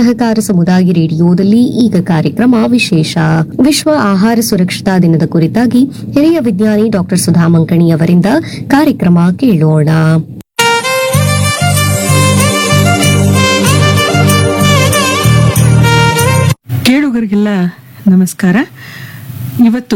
ಸಹಕಾರ ಸಮುದಾಯ ರೇಡಿಯೋದಲ್ಲಿ ಈಗ ಕಾರ್ಯಕ್ರಮ ವಿಶೇಷ ವಿಶ್ವ ಆಹಾರ ಸುರಕ್ಷತಾ ದಿನದ ಕುರಿತಾಗಿ ಹಿರಿಯ ವಿಜ್ಞಾನಿ ಡಾಕ್ಟರ್ ಸುಧಾ ಮಂಕಣಿ ಅವರಿಂದ ಕಾರ್ಯಕ್ರಮ ಕೇಳೋಣ. ಕೇಳುಗರಿಗೆಲ್ಲ ನಮಸ್ಕಾರ. ಇವತ್ತು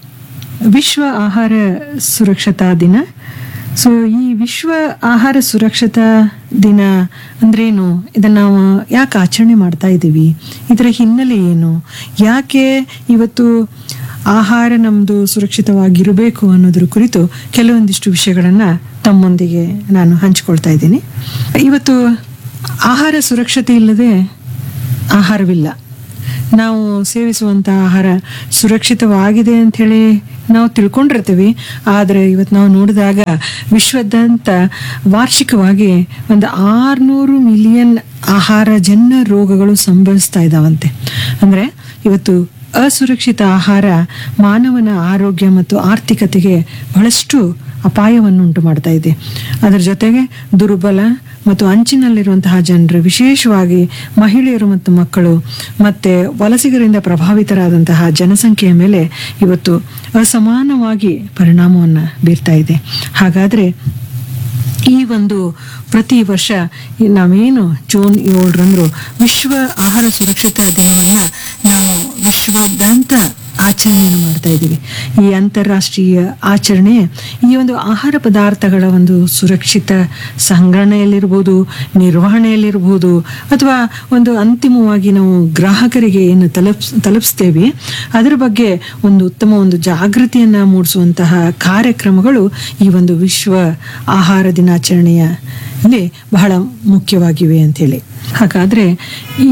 ವಿಶ್ವ ಆಹಾರ ಸುರಕ್ಷತಾ ದಿನ. ಸೊ ಈ ವಿಶ್ವ ಆಹಾರ ಸುರಕ್ಷತಾ ದಿನ ಅಂದ್ರೇನು, ಇದನ್ನು ನಾವು ಯಾಕೆ ಆಚರಣೆ ಮಾಡ್ತಾ ಇದ್ದೀವಿ, ಇದರ ಹಿನ್ನೆಲೆ ಏನು, ಯಾಕೆ ಇವತ್ತು ಆಹಾರ ನಮ್ಮದು ಸುರಕ್ಷಿತವಾಗಿರಬೇಕು ಅನ್ನೋದ್ರ ಕುರಿತು ಕೆಲವೊಂದಿಷ್ಟು ವಿಷಯಗಳನ್ನು ತಮ್ಮೊಂದಿಗೆ ನಾನು ಹಂಚಿಕೊಳ್ತಾ ಇದ್ದೀನಿ. ಇವತ್ತು ಆಹಾರ ಸುರಕ್ಷತೆ ಇಲ್ಲದೆ ಆಹಾರವಿಲ್ಲ. ನಾವು ಸೇವಿಸುವಂಥ ಆಹಾರ ಸುರಕ್ಷಿತವಾಗಿದೆ ಅಂಥೇಳಿ ನಾವು ತಿಳ್ಕೊಂಡಿರ್ತೀವಿ. ಆದರೆ ಇವತ್ತು ನಾವು ನೋಡಿದಾಗ ವಿಶ್ವದಾದ್ಯಂತ ವಾರ್ಷಿಕವಾಗಿ ಒಂದು 600 ಮಿಲಿಯನ್ ಆಹಾರಜನ್ಯ ರೋಗಗಳು ಸಂಭವಿಸ್ತಾ ಇದ್ದಾವಂತೆ. ಅಂದರೆ ಇವತ್ತು ಅಸುರಕ್ಷಿತ ಆಹಾರ ಮಾನವನ ಆರೋಗ್ಯ ಮತ್ತು ಆರ್ಥಿಕತೆಗೆ ಬಹಳಷ್ಟು ಅಪಾಯವನ್ನು ಉಂಟು ಮಾಡ್ತಾ ಇದೆ. ಅದರ ಜೊತೆಗೆ ದುರ್ಬಲ ಮತ್ತು ಅಂಚಿನಲ್ಲಿರುವಂತಹ ಜನರು, ವಿಶೇಷವಾಗಿ ಮಹಿಳೆಯರು ಮತ್ತು ಮಕ್ಕಳು ಮತ್ತು ವಲಸಿಗರಿಂದ ಪ್ರಭಾವಿತರಾದಂತಹ ಜನಸಂಖ್ಯೆಯ ಮೇಲೆ ಇವತ್ತು ಅಸಮಾನವಾಗಿ ಪರಿಣಾಮವನ್ನು ಬೀರ್ತಾ ಇದೆ. ಹಾಗಾದರೆ ಈ ಒಂದು ಪ್ರತಿ ವರ್ಷ ನಾವೇನು ಜೂನ್ 7 ವಿಶ್ವ ಆಹಾರ ಸುರಕ್ಷತಾ ದಿನವನ್ನು ನಾವು ವಿಶ್ವಾದ್ಯಂತ ಆಚರಣೆಯನ್ನು ಮಾಡ್ತಾ ಇದ್ದೀವಿ. ಈ ಅಂತಾರಾಷ್ಟ್ರೀಯ ಆಚರಣೆ ಈ ಒಂದು ಆಹಾರ ಪದಾರ್ಥಗಳ ಒಂದು ಸುರಕ್ಷಿತ ಸಂಗ್ರಹಣೆಯಲ್ಲಿರ್ಬೋದು, ನಿರ್ವಹಣೆಯಲ್ಲಿರ್ಬೋದು, ಅಥವಾ ಒಂದು ಅಂತಿಮವಾಗಿ ನಾವು ಗ್ರಾಹಕರಿಗೆ ಏನು ತಲುಪಿಸ್ತೇವೆ ಅದರ ಬಗ್ಗೆ ಒಂದು ಉತ್ತಮ ಒಂದು ಜಾಗೃತಿಯನ್ನು ಮೂಡಿಸುವಂತಹ ಕಾರ್ಯಕ್ರಮಗಳು ಈ ಒಂದು ವಿಶ್ವ ಆಹಾರ ದಿನಾಚರಣೆಯಲ್ಲಿ ಬಹಳ ಮುಖ್ಯವಾಗಿವೆ ಅಂಥೇಳಿ. ಹಾಗಾದರೆ ಈ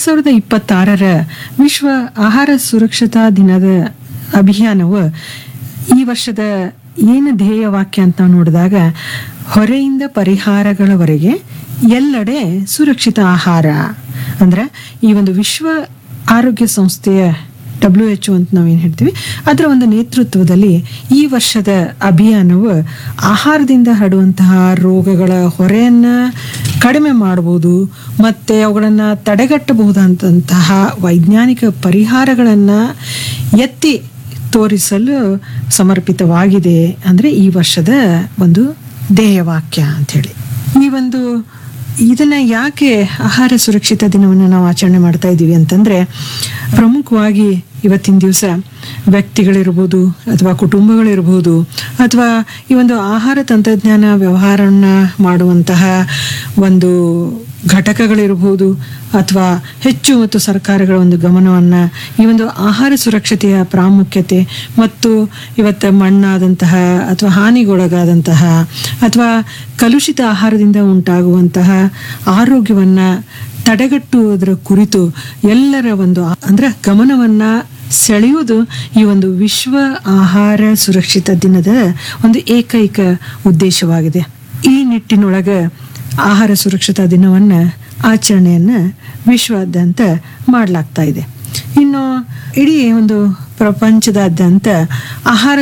2026 ವಿಶ್ವ ಆಹಾರ ಸುರಕ್ಷತಾ ದಿನದ ಅಭಿಯಾನವು ಈ ವರ್ಷದ ಏನು ಧ್ಯೇಯ ವಾಕ್ಯ ಅಂತ ನೋಡಿದಾಗ, ಹೊರೆಯಿಂದ ಪರಿಹಾರಗಳವರೆಗೆ ಎಲ್ಲೆಡೆ ಸುರಕ್ಷಿತ ಆಹಾರ. ಅಂದ್ರೆ ಈ ಒಂದು ವಿಶ್ವ ಆರೋಗ್ಯ ಸಂಸ್ಥೆಯ WHO ಅಂತ ನಾವೇನು ಹೇಳ್ತೀವಿ, ಅದರ ಒಂದು ನೇತೃತ್ವದಲ್ಲಿ ಈ ವರ್ಷದ ಅಭಿಯಾನವು ಆಹಾರದಿಂದ ಹರಡುವಂತಹ ರೋಗಗಳ ಹೊರೆಯನ್ನು ಕಡಿಮೆ ಮಾಡಬಹುದು ಮತ್ತು ಅವುಗಳನ್ನು ತಡೆಗಟ್ಟಬಹುದಂತಹ ವೈಜ್ಞಾನಿಕ ಪರಿಹಾರಗಳನ್ನು ಎತ್ತಿ ತೋರಿಸಲು ಸಮರ್ಪಿತವಾಗಿದೆ. ಅಂದರೆ ಈ ವರ್ಷದ ಒಂದು ಧ್ಯೇಯವಾಕ್ಯ ಅಂಥೇಳಿ. ಈ ಒಂದು ಇದನ್ನು ಯಾಕೆ ಆಹಾರ ಸುರಕ್ಷಿತ ದಿನವನ್ನು ನಾವು ಆಚರಣೆ ಮಾಡ್ತಾ ಇದ್ದೀವಿ ಅಂತಂದರೆ, ಪ್ರಮುಖವಾಗಿ ಇವತ್ತಿನ ದಿವಸ ವ್ಯಕ್ತಿಗಳಿರ್ಬೋದು ಅಥವಾ ಕುಟುಂಬಗಳಿರ್ಬೋದು ಅಥವಾ ಈ ಒಂದು ಆಹಾರ ತಂತ್ರಜ್ಞಾನ ವ್ಯವಹಾರವನ್ನು ಮಾಡುವಂತಹ ಒಂದು ಘಟಕಗಳಿರ್ಬೋದು ಅಥವಾ ಹೆಚ್ಚು ಮತ್ತು ಸರ್ಕಾರಗಳ ಒಂದು ಗಮನವನ್ನು ಈ ಒಂದು ಆಹಾರ ಸುರಕ್ಷತೆಯ ಪ್ರಾಮುಖ್ಯತೆ ಮತ್ತು ಇವತ್ತು ಮಣ್ಣಾದಂತಹ ಅಥವಾ ಹಾನಿಗೊಳಗಾದಂತಹ ಅಥವಾ ಕಲುಷಿತ ಆಹಾರದಿಂದ ಉಂಟಾಗುವಂತಹ ಆರೋಗ್ಯವನ್ನು ತಡೆಗಟ್ಟುವುದರ ಕುರಿತು ಎಲ್ಲರ ಒಂದು ಅಂದರೆ ಗಮನವನ್ನು ಸೆಳೆಯುವುದು ಈ ಒಂದು ವಿಶ್ವ ಆಹಾರ ಸುರಕ್ಷಿತ ದಿನದ ಒಂದು ಏಕೈಕ ಉದ್ದೇಶವಾಗಿದೆ. ಈ ನಿಟ್ಟಿನೊಳಗೆ ಆಹಾರ ಸುರಕ್ಷತಾ ದಿನವನ್ನು ಆಚರಣೆಯನ್ನು ವಿಶ್ವಾದ್ಯಂತ ಮಾಡಲಾಗ್ತಾ ಇದೆ. ಇನ್ನು ಇಡೀ ಒಂದು ಪ್ರಪಂಚದಾದ್ಯಂತ ಆಹಾರ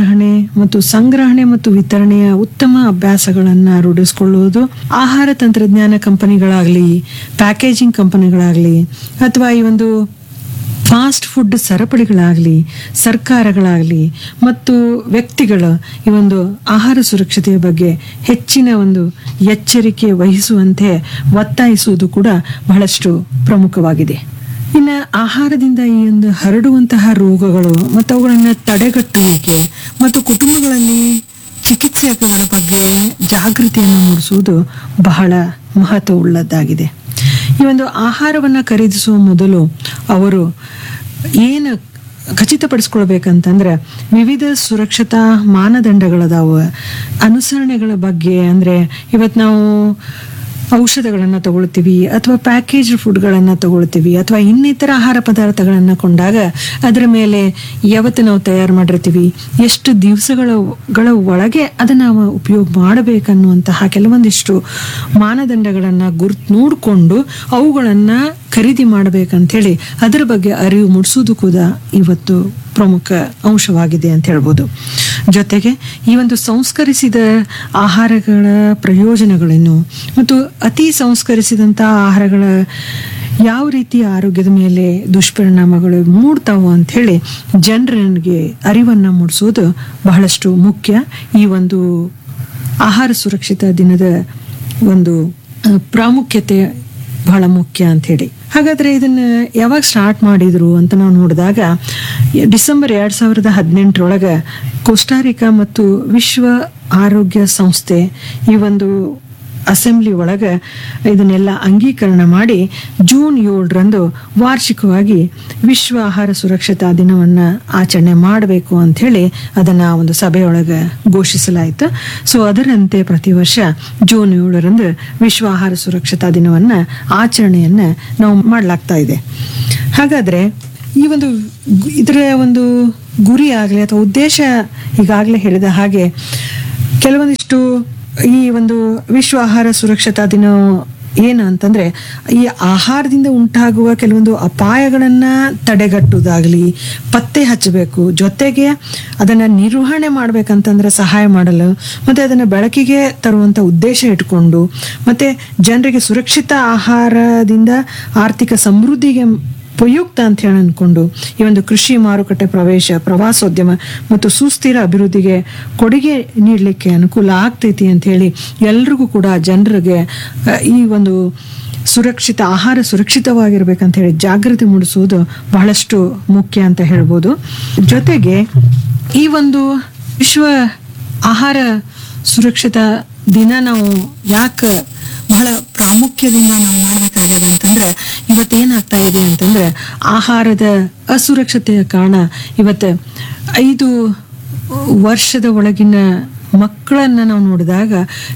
ಸಂಗ್ರಹಣೆ ಮತ್ತು ವಿತರಣೆಯ ಉತ್ತಮ ಅಭ್ಯಾಸಗಳನ್ನು ರೂಢಿಸಿಕೊಳ್ಳುವುದು ಆಹಾರ ತಂತ್ರಜ್ಞಾನ ಕಂಪನಿಗಳಾಗಲಿ, ಪ್ಯಾಕೇಜಿಂಗ್ ಕಂಪನಿಗಳಾಗಲಿ ಅಥವಾ ಈ ಒಂದು ಫಾಸ್ಟ್ ಫುಡ್ ಸರಪಳಿಗಳಾಗಲಿ, ಸರ್ಕಾರಗಳಾಗಲಿ ಮತ್ತು ವ್ಯಕ್ತಿಗಳು ಈ ಒಂದು ಆಹಾರ ಸುರಕ್ಷತೆಯ ಬಗ್ಗೆ ಹೆಚ್ಚಿನ ಒಂದು ಎಚ್ಚರಿಕೆ ವಹಿಸುವಂತೆ ಒತ್ತಾಯಿಸುವುದು ಕೂಡ ಬಹಳಷ್ಟು ಪ್ರಮುಖವಾಗಿದೆ. ಇನ್ನು ಆಹಾರದಿಂದ ಈ ಒಂದು ಹರಡುವಂತಹ ರೋಗಗಳು ಮತ್ತು ಅವುಗಳನ್ನು ತಡೆಗಟ್ಟುವಿಕೆ ಮತ್ತು ಕುಟುಂಬಗಳಲ್ಲಿ ಚಿಕಿತ್ಸೆಗಳ ಬಗ್ಗೆ ಜಾಗೃತಿಯನ್ನು ಮೂಡಿಸುವುದು ಬಹಳ ಮಹತ್ವವುಳ್ಳದ್ದಾಗಿದೆ. ಈ ಒಂದು ಆಹಾರವನ್ನು ಖರೀದಿಸುವ ಮೊದಲು ಅವರು ಏನು ಖಚಿತಪಡಿಸ್ಕೊಳ್ಬೇಕಂತಂದ್ರೆ ವಿವಿಧ ಸುರಕ್ಷತಾ ಮಾನದಂಡಗಳದಾವ ಅನುಸರಣೆಗಳ ಬಗ್ಗೆ. ಅಂದರೆ ಇವತ್ತು ನಾವು ಔಷಧಗಳನ್ನು ತಗೊಳ್ತೀವಿ ಅಥವಾ ಪ್ಯಾಕೇಜ್ ಫುಡ್ಗಳನ್ನು ತಗೊಳ್ತೀವಿ ಅಥವಾ ಇನ್ನಿತರ ಆಹಾರ ಪದಾರ್ಥಗಳನ್ನು ಕೊಂಡಾಗ ಅದರ ಮೇಲೆ ಯಾವತ್ತು ನಾವು ತಯಾರು ಮಾಡಿರ್ತೀವಿ, ಎಷ್ಟು ದಿವಸಗಳ ಒಳಗೆ ಅದನ್ನು ನಾವು ಉಪಯೋಗ ಮಾಡಬೇಕನ್ನುವಂತಹ ಕೆಲವೊಂದಿಷ್ಟು ಮಾನದಂಡಗಳನ್ನು ನೋಡಿಕೊಂಡು ಅವುಗಳನ್ನು ಖರೀದಿ ಮಾಡಬೇಕಂಥೇಳಿ ಅದರ ಬಗ್ಗೆ ಅರಿವು ಮೂಡಿಸೋದು ಕೂಡ ಇವತ್ತು ಪ್ರಮುಖ ಅಂಶವಾಗಿದೆ ಅಂತ ಹೇಳ್ಬೋದು. ಜೊತೆಗೆ ಈ ಒಂದು ಸಂಸ್ಕರಿಸಿದ ಆಹಾರಗಳ ಪ್ರಯೋಜನಗಳೇನು ಮತ್ತು ಅತಿ ಸಂಸ್ಕರಿಸಿದಂಥ ಆಹಾರಗಳ ಯಾವ ರೀತಿ ಆರೋಗ್ಯದ ಮೇಲೆ ದುಷ್ಪರಿಣಾಮಗಳು ಮೂಡ್ತಾವು ಅಂತ ಹೇಳಿ ಜನರಿಗೆ ಅರಿವನ್ನ ಮೂಡಿಸೋದು ಬಹಳಷ್ಟು ಮುಖ್ಯ. ಈ ಒಂದು ಆಹಾರ ಸುರಕ್ಷಿತ ದಿನದ ಒಂದು ಪ್ರಾಮುಖ್ಯತೆ ಬಹಳ ಮುಖ್ಯ ಅಂತ ಹೇಳಿ. ಹಾಗಾದ್ರೆ ಇದನ್ನ ಯಾವಾಗ ಸ್ಟಾರ್ಟ್ ಮಾಡಿದ್ರು ಅಂತ ನಾವು ನೋಡಿದಾಗ ಡಿಸೆಂಬರ್ 2018 ಕೋಸ್ಟಾರಿಕಾ ಮತ್ತು ವಿಶ್ವ ಆರೋಗ್ಯ ಸಂಸ್ಥೆ ಈ ಒಂದು ಅಸೆಂಬ್ಲಿ ಒಳಗೆ ಇದನ್ನೆಲ್ಲ ಅಂಗೀಕರಣ ಮಾಡಿ ಜೂನ್ 7 ವಾರ್ಷಿಕವಾಗಿ ವಿಶ್ವ ಆಹಾರ ಸುರಕ್ಷತಾ ದಿನವನ್ನು ಆಚರಣೆ ಮಾಡಬೇಕು ಅಂಥೇಳಿ ಅದನ್ನು ಒಂದು ಸಭೆಯೊಳಗೆ ಘೋಷಿಸಲಾಯಿತು. ಸೊ ಅದರಂತೆ ಪ್ರತಿ ವರ್ಷ ಜೂನ್ 7 ವಿಶ್ವ ಆಹಾರ ಸುರಕ್ಷತಾ ದಿನವನ್ನು ಆಚರಣೆಯನ್ನು ನಾವು ಮಾಡಲಾಗ್ತಾ ಇದೆ. ಹಾಗಾದರೆ ಈ ಒಂದು ಇದರ ಒಂದು ಗುರಿ ಆಗಲಿ ಅಥವಾ ಉದ್ದೇಶ ಈಗಾಗಲೇ ಹೇಳಿದ ಹಾಗೆ ಕೆಲವೊಂದಿಷ್ಟು ಈ ಒಂದು ವಿಶ್ವ ಆಹಾರ ಸುರಕ್ಷತಾ ದಿನ ಏನು ಅಂತಂದ್ರೆ ಈ ಆಹಾರದಿಂದ ಉಂಟಾಗುವ ಕೆಲವೊಂದು ಅಪಾಯಗಳನ್ನ ತಡೆಗಟ್ಟುವುದಾಗಲಿ, ಪತ್ತೆ ಹಚ್ಚಬೇಕು, ಜೊತೆಗೆ ಅದನ್ನ ನಿರ್ವಹಣೆ ಮಾಡ್ಬೇಕಂತಂದ್ರೆ ಸಹಾಯ ಮಾಡಲು ಮತ್ತೆ ಅದನ್ನ ಬೆಳಕಿಗೆ ತರುವಂತ ಉದ್ದೇಶ ಇಟ್ಕೊಂಡು ಮತ್ತೆ ಜನರಿಗೆ ಸುರಕ್ಷಿತ ಆಹಾರದಿಂದ ಆರ್ಥಿಕ ಸಮೃದ್ಧಿಗೆ ಉಪಯುಕ್ತ ಅಂತ ಹೇಳಿ ಅನ್ಕೊಂಡು ಈ ಒಂದು ಕೃಷಿ ಮಾರುಕಟ್ಟೆ ಪ್ರವೇಶ, ಪ್ರವಾಸೋದ್ಯಮ ಮತ್ತು ಸುಸ್ಥಿರ ಅಭಿವೃದ್ಧಿಗೆ ಕೊಡುಗೆ ನೀಡಲಿಕ್ಕೆ ಅನುಕೂಲ ಆಗ್ತೈತಿ ಅಂತ ಹೇಳಿ ಎಲ್ರಿಗೂ ಕೂಡ ಜನರಿಗೆ ಈ ಒಂದು ಸುರಕ್ಷಿತ ಆಹಾರ ಸುರಕ್ಷಿತವಾಗಿರ್ಬೇಕಂತ ಹೇಳಿ ಜಾಗೃತಿ ಮೂಡಿಸುವುದು ಬಹಳಷ್ಟು ಮುಖ್ಯ ಅಂತ ಹೇಳ್ಬೋದು. ಜೊತೆಗೆ ಈ ಒಂದು ವಿಶ್ವ ಆಹಾರ ಸುರಕ್ಷತಾ ದಿನ ನಾವು ಯಾಕೆ ಬಹಳ ಪ್ರಾಮುಖ್ಯದಿಂದ ನಾವು ಮಾಡಬೇಕಾಗಿದೆ ಅಂತಂದ್ರೆ ಇವತ್ತೇನಾಗ್ತಾ ಇದೆ ಅಂತಂದ್ರೆ ಆಹಾರದ ಅಸುರಕ್ಷತೆಯ ಕಾರಣ ಇವತ್ತು 5 ವರ್ಷದ ಒಳಗಿನ ಮಕ್ಕಳನ್ನ ನಾವು ನೋಡಿದಾಗ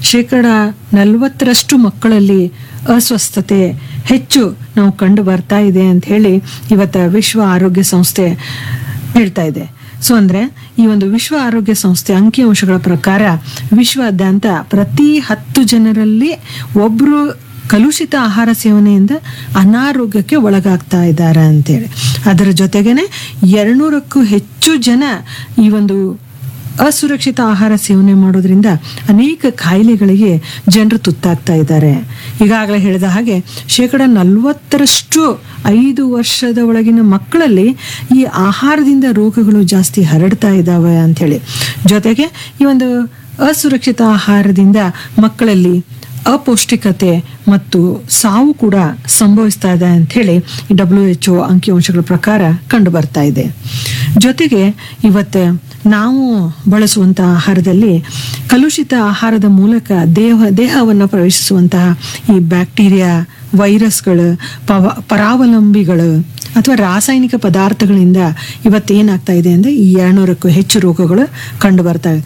40% ಮಕ್ಕಳಲ್ಲಿ ಅಸ್ವಸ್ಥತೆ ಹೆಚ್ಚು ನಾವು ಕಂಡು ಬರ್ತಾ ಇದೆ ಅಂತ ಹೇಳಿ ಇವತ್ತು ವಿಶ್ವ ಆರೋಗ್ಯ ಸಂಸ್ಥೆ ಹೇಳ್ತಾ ಇದೆ. ಸೊ ಅಂದ್ರೆ ಈ ಒಂದು ವಿಶ್ವ ಆರೋಗ್ಯ ಸಂಸ್ಥೆ ಅಂಕಿಅಂಶಗಳ ಪ್ರಕಾರ ವಿಶ್ವಾದ್ಯಂತ ಪ್ರತಿ 10 ಜನರಲ್ಲಿ ಒಬ್ರು ಕಲುಷಿತ ಆಹಾರ ಸೇವನೆಯಿಂದ ಅನಾರೋಗ್ಯಕ್ಕೆ ಒಳಗಾಗ್ತಾ ಇದ್ದಾರೆ ಅಂತೇಳಿ. ಅದರ ಜೊತೆಗೇನೆ 200ಕ್ಕೂ ಹೆಚ್ಚು ಜನ ಈ ಒಂದು ಅಸುರಕ್ಷಿತ ಆಹಾರ ಸೇವನೆ ಮಾಡೋದ್ರಿಂದ ಅನೇಕ ಕಾಯಿಲೆಗಳಿಗೆ ಜನರು ತುತ್ತಾಗ್ತಾ ಇದ್ದಾರೆ. ಈಗಾಗಲೇ ಹೇಳಿದ ಹಾಗೆ 40% 5 ವರ್ಷದ ಒಳಗಿನ ಮಕ್ಕಳಲ್ಲಿ ಈ ಆಹಾರದಿಂದ ರೋಗಗಳು ಜಾಸ್ತಿ ಹರಡ್ತಾ ಇದ್ದಾವೆ ಅಂಥೇಳಿ. ಜೊತೆಗೆ ಈ ಒಂದು ಅಸುರಕ್ಷಿತ ಆಹಾರದಿಂದ ಮಕ್ಕಳಲ್ಲಿ ಅಪೌಷ್ಟಿಕತೆ ಮತ್ತು ಸಾವು ಕೂಡ ಸಂಭವಿಸ್ತಾ ಇದೆ ಅಂತ ಹೇಳಿ WHO ಅಂಕಿಅಂಶಗಳ ಪ್ರಕಾರ ಕಂಡು ಬರ್ತಾ ಇದೆ. ಜೊತೆಗೆ ಇವತ್ತು ನಾವು ಬಳಸುವಂತ ಆಹಾರದಲ್ಲಿ ಕಲುಷಿತ ಆಹಾರದ ಮೂಲಕ ದೇಹವನ್ನು ಪ್ರವೇಶಿಸುವಂತಹ ಈ ಬ್ಯಾಕ್ಟೀರಿಯಾ, ವೈರಸ್ಗಳು, ಪರಾವಲಂಬಿಗಳು ಅಥವಾ ರಾಸಾಯನಿಕ ಪದಾರ್ಥಗಳಿಂದ ಇವತ್ತೇನಾಗ್ತಾ ಇದೆ ಅಂದ್ರೆ ಈ 200ಕ್ಕೂ ಹೆಚ್ಚು ರೋಗಗಳು ಕಂಡು ಬರ್ತವೆ.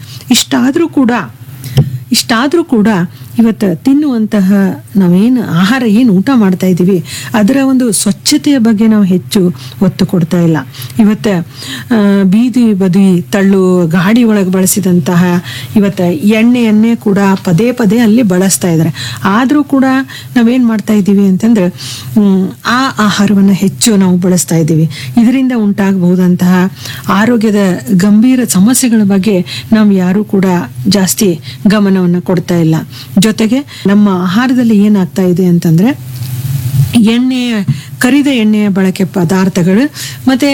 ಇಷ್ಟಾದ್ರೂ ಕೂಡ ಇವತ್ತು ತಿನ್ನುವಂತಹ ನಾವೇನು ಆಹಾರ ಏನು ಊಟ ಮಾಡ್ತಾ ಇದ್ದೀವಿ ಅದರ ಒಂದು ಸ್ವಚ್ಛತೆಯ ಬಗ್ಗೆ ನಾವು ಹೆಚ್ಚು ಒತ್ತು ಕೊಡ್ತಾ ಇಲ್ಲ. ಇವತ್ತು ಬೀದಿ ಬದಿ ತಳ್ಳು ಗಾಡಿ ಒಳಗೆ ಬಳಸಿದಂತಹ ಇವತ್ತು ಎಣ್ಣೆಯನ್ನೇ ಕೂಡ ಪದೇ ಪದೇ ಅಲ್ಲಿ ಬಳಸ್ತಾ ಇದ್ದಾರೆ. ಆದರೂ ಕೂಡ ನಾವೇನು ಮಾಡ್ತಾ ಇದ್ದೀವಿ ಅಂತಂದ್ರೆ ಆ ಆಹಾರವನ್ನು ಹೆಚ್ಚು ನಾವು ಬಳಸ್ತಾ ಇದ್ದೀವಿ. ಇದರಿಂದ ಉಂಟಾಗಬಹುದಂತಹ ಆರೋಗ್ಯದ ಗಂಭೀರ ಸಮಸ್ಯೆಗಳ ಬಗ್ಗೆ ನಾವು ಯಾರೂ ಕೂಡ ಜಾಸ್ತಿ ಗಮನವನ್ನು ಕೊಡ್ತಾ ಇಲ್ಲ. ಜೊತೆಗೆ ನಮ್ಮ ಆಹಾರದಲ್ಲಿ ಏನಾಗ್ತಾ ಇದೆ ಅಂತಂದ್ರೆ ಕರಿದ ಎಣ್ಣೆಯ ಬಳಕೆ ಪದಾರ್ಥಗಳು ಮತ್ತೆ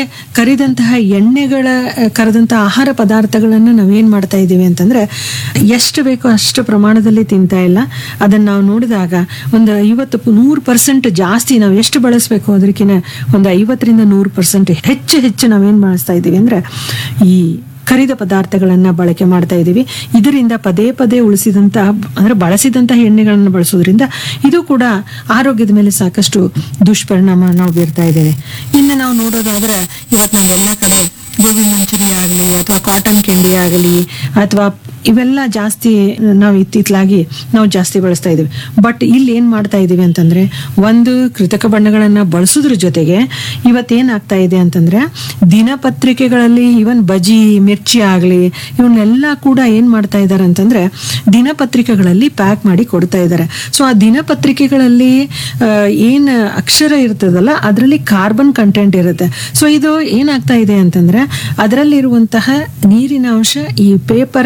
ಕರೆದಂತಹ ಆಹಾರ ಪದಾರ್ಥಗಳನ್ನು ನಾವೇನ್ ಮಾಡ್ತಾ ಇದ್ದೀವಿ ಅಂತಂದ್ರೆ ಎಷ್ಟು ಬೇಕೋ ಅಷ್ಟು ಪ್ರಮಾಣದಲ್ಲಿ ತಿಂತಾ ಇಲ್ಲ. ಅದನ್ನ ನಾವು ನೋಡಿದಾಗ ಒಂದು 50-100% ಜಾಸ್ತಿ ನಾವು ಎಷ್ಟು ಬಳಸಬೇಕು ಅದಕ್ಕಿಂತ ಒಂದು 50-100% ಹೆಚ್ಚು ನಾವೇನ್ ಬಳಸ್ತಾ ಇದ್ದೀವಿ ಅಂದ್ರೆ ಈ ಕರಿದ ಪದಾರ್ಥಗಳನ್ನ ಬಳಕೆ ಮಾಡ್ತಾ ಇದ್ದೀವಿ. ಇದರಿಂದ ಪದೇ ಪದೇ ಬಳಸಿದಂತಹ ಎಣ್ಣೆಗಳನ್ನು ಬಳಸೋದ್ರಿಂದ ಇದು ಕೂಡ ಆರೋಗ್ಯದ ಮೇಲೆ ಸಾಕಷ್ಟು ದುಷ್ಪರಿಣಾಮ ನಾವು ಬೀರ್ತಾ ಇದ್ದೇವೆ. ಇನ್ನು ನಾವು ನೋಡೋದಾದ್ರೆ ಇವತ್ತು ನಾವೆಲ್ಲ ಕಡೆ ಗೋಬಿ ಮಂಚೂರಿ ಆಗಲಿ ಅಥವಾ ಕಾಟನ್ ಕ್ಯಾಂಡಿ ಆಗಲಿ ಅಥವಾ ಇವೆಲ್ಲ ಜಾಸ್ತಿ ನಾವು ಇತ್ತಿತ್ತಲಾಗಿ ನಾವು ಜಾಸ್ತಿ ಬಳಸ್ತಾ ಇದ್ದೀವಿ. ಬಟ್ ಇಲ್ಲಿ ಏನ್ ಮಾಡ್ತಾ ಇದ್ದೀವಿ ಅಂತಂದ್ರೆ ಒಂದು ಕೃತಕ ಬಣ್ಣಗಳನ್ನ ಬಳಸೋದ್ರ ಜೊತೆಗೆ ಇವತ್ತೇನಾಗ್ತಾ ಇದೆ ಅಂತಂದ್ರೆ ದಿನಪತ್ರಿಕೆಗಳಲ್ಲಿ ಇವನ್ ಬಜಿ, ಮಿರ್ಚಿ ಆಗಲಿ ಇವನ್ನೆಲ್ಲ ಕೂಡ ಏನ್ ಮಾಡ್ತಾ ಇದ್ದಾರೆ ಅಂತಂದ್ರೆ ದಿನಪತ್ರಿಕೆಗಳಲ್ಲಿ ಪ್ಯಾಕ್ ಮಾಡಿ ಕೊಡ್ತಾ ಇದ್ದಾರೆ. ಸೊ ಆ ದಿನಪತ್ರಿಕೆಗಳಲ್ಲಿ ಏನ್ ಅಕ್ಷರ ಇರ್ತದಲ್ಲ ಅದರಲ್ಲಿ ಕಾರ್ಬನ್ ಕಂಟೆಂಟ್ ಇರುತ್ತೆ. ಸೊ ಇದು ಏನಾಗ್ತಾ ಇದೆ ಅಂತಂದ್ರೆ ಅದರಲ್ಲಿರುವಂತಹ ನೀರಿನ ಅಂಶ ಈ ಪೇಪರ್ನಲ್ಲಿರುವಂತಹ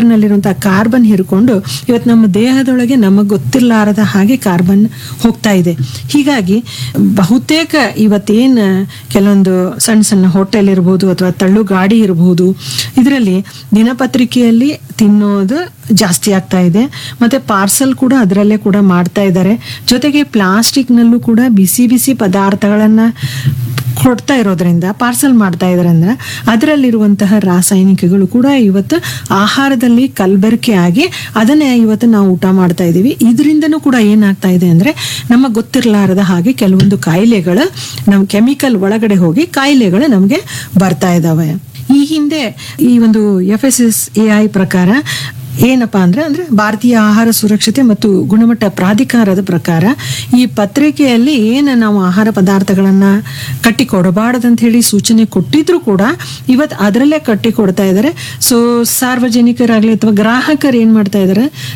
ಇರುವಂತಹ ಕಾರ್ಬನ್ ಹೀರ್ಕೊಂಡು ಇವತ್ತು ನಮ್ಮ ದೇಹದೊಳಗೆ ನಮಗೆ ಗೊತ್ತಿರಲಾರದ ಹಾಗೆ ಕಾರ್ಬನ್ ಹೋಗ್ತಾ ಇದೆ. ಹೀಗಾಗಿ ಬಹುತೇಕ ಇವತ್ತೇನು ಕೆಲವೊಂದು ಸಣ್ಣ ಸಣ್ಣ ಹೋಟೆಲ್ ಇರ್ಬೋದು ಅಥವಾ ತಳ್ಳು ಗಾಡಿ ಇರಬಹುದು, ಇದರಲ್ಲಿ ದಿನಪತ್ರಿಕೆಯಲ್ಲಿ ತಿನ್ನೋದು ಜಾಸ್ತಿ ಆಗ್ತಾ ಇದೆ. ಮತ್ತೆ ಪಾರ್ಸಲ್ ಕೂಡ ಅದರಲ್ಲೇ ಕೂಡ ಮಾಡ್ತಾ ಇದ್ದಾರೆ. ಜೊತೆಗೆ ಪ್ಲಾಸ್ಟಿಕ್ನಲ್ಲೂ ಕೂಡ ಬಿಸಿ ಬಿಸಿ ಪದಾರ್ಥಗಳನ್ನ ಕೊಡ್ತಾ ಇರೋದ್ರಿಂದ ಪಾರ್ಸಲ್ ಮಾಡ್ತಾ ಇದಾರೆ ಅಂದ್ರೆ ಅದರಲ್ಲಿರುವಂತಹ ರಾಸಾಯನಿಕಗಳು ಕೂಡ ಇವತ್ತು ಆಹಾರದಲ್ಲಿ ಕಲಬೆರಕೆ ಆಗಿ ಅದನ್ನೇ ಇವತ್ತು ನಾವು ಊಟ ಮಾಡ್ತಾ ಇದ್ದೀವಿ. ಇದರಿಂದನೂ ಕೂಡ ಏನಾಗ್ತಾ ಇದೆ ಅಂದ್ರೆ ನಮಗೆ ಗೊತ್ತಿರಲಾರದ ಹಾಗೆ ಕೆಲವೊಂದು ಕಾಯಿಲೆಗಳು ನಮ್ಮ ಕೆಮಿಕಲ್ ಒಳಗಡೆ ಹೋಗಿ ಕಾಯಿಲೆಗಳು ನಮಗೆ ಬರ್ತಾ ಇದಾವೆ. ಈ ಹಿಂದೆ ಈ ಒಂದು FSSAI ಪ್ರಕಾರ ಏನಪ್ಪಾ ಅಂದ್ರೆ ಭಾರತೀಯ ಆಹಾರ ಸುರಕ್ಷತೆ ಮತ್ತು ಗುಣಮಟ್ಟ ಪ್ರಾಧಿಕಾರದ ಪ್ರಕಾರ ಈ ಪತ್ರಿಕೆಯಲ್ಲಿ ಏನು ನಾವು ಆಹಾರ ಪದಾರ್ಥಗಳನ್ನ ಕಟ್ಟಿ ಕೊಡಬಾರದಂತ ಹೇಳಿ ಸೂಚನೆ ಕೊಟ್ಟಿದ್ರು ಕೂಡ ಇವತ್ತು ಅದರಲ್ಲೇ ಕಟ್ಟಿ ಕೊಡ್ತಾ ಇದ್ದಾರೆ. ಸೊ ಸಾರ್ವಜನಿಕರಾಗ್ಲಿ ಅಥವಾ ಗ್ರಾಹಕರು ಏನ್ ಮಾಡ್ತಾ ಇದ್ದಾರೆ,